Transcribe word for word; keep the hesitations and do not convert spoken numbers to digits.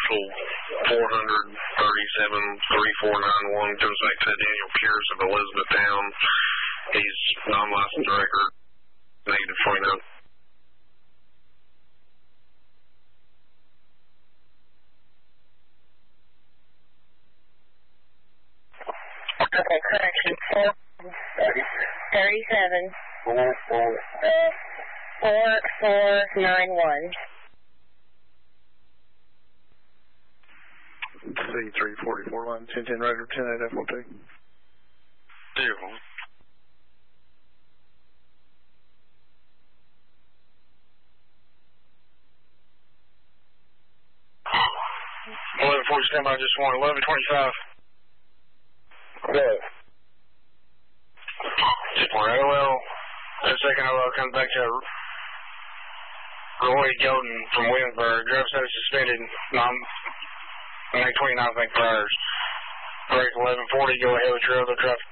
Marshall four thirty-seven three four nine one comes back to Daniel Pierce of Elizabethtown. He's non-licensed record, negative twenty-nine. Okay, correction. four thirty-seven four four nine one. C three forty-four line ten ten radar ten eight F O T. Beautiful. eleven forty standby, just one. eleven twenty-five. Good. Just one. O L. The second O L comes back to Roy Golden from Williamsburg. Driver status suspended. Non May twenty-ninth, I think, priors. Break eleven forty, go ahead with your other traffic.